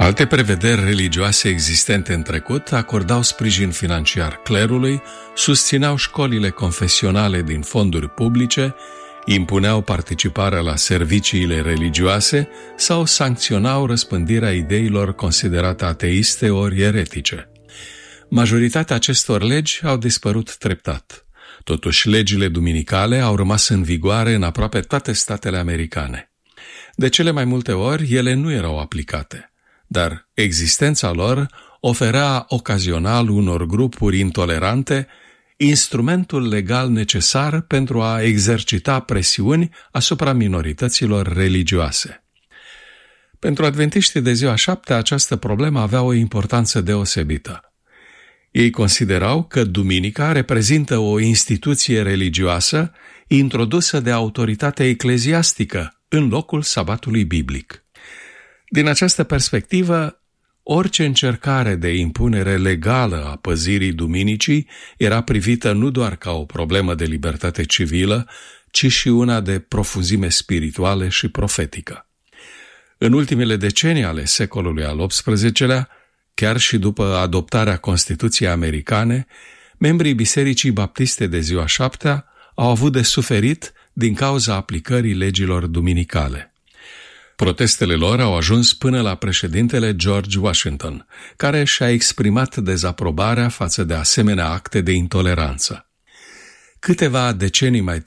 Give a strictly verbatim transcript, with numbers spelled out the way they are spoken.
Alte prevederi religioase existente în trecut acordau sprijin financiar clerului, susțineau școlile confesionale din fonduri publice, impuneau participarea la serviciile religioase sau sancționau răspândirea ideilor considerate ateiste ori eretice. Majoritatea acestor legi au dispărut treptat. Totuși, legile duminicale au rămas în vigoare în aproape toate statele americane. De cele mai multe ori, ele nu erau aplicate, dar existența lor oferea ocazional unor grupuri intolerante instrumentul legal necesar pentru a exercita presiuni asupra minorităților religioase. Pentru adventiștii de ziua șaptea, această problemă avea o importanță deosebită. Ei considerau că duminica reprezintă o instituție religioasă introdusă de autoritatea ecleziastică în locul sabatului biblic. Din această perspectivă, orice încercare de impunere legală a păzirii duminicii era privită nu doar ca o problemă de libertate civilă, ci și una de profunzime spirituală și profetică. În ultimele decenii ale secolului al optsprezecelea, chiar și după adoptarea Constituției americane, membrii Bisericii Baptiste de ziua șaptea au avut de suferit din cauza aplicării legilor duminicale. Protestele lor au ajuns până la președintele George Washington, care și-a exprimat dezaprobarea față de asemenea acte de intoleranță. Câteva decenii mai